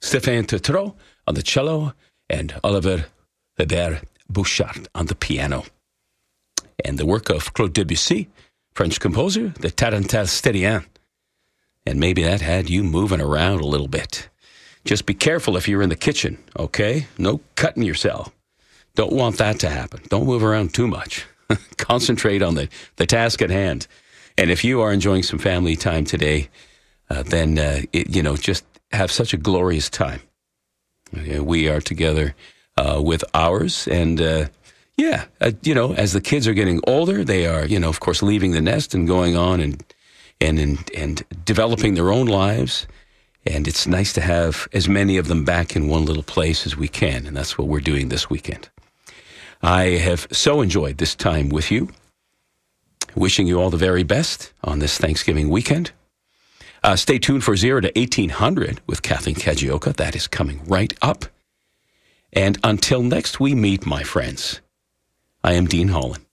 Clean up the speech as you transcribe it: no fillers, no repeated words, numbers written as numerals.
Stéphane Tutreau on the cello, and Oliver Hébert Bouchard on the piano. And the work of Claude Debussy, French composer, the Tarentelle Stérienne. And maybe that had you moving around a little bit. Just be careful if you're in the kitchen, okay? No cutting yourself. Don't want that to happen. Don't move around too much. Concentrate on the task at hand. And if you are enjoying some family time today, then, just have such a glorious time. We are together with ours. And, as the kids are getting older, they are, of course, leaving the nest and going on and developing their own lives. And it's nice to have as many of them back in one little place as we can. And that's what we're doing this weekend. I have so enjoyed this time with you. Wishing you all the very best on this Thanksgiving weekend. Stay tuned for 0 to 1800 with Kathleen Kajioka. That is coming right up. And until next we meet, my friends, I am Dean Holland.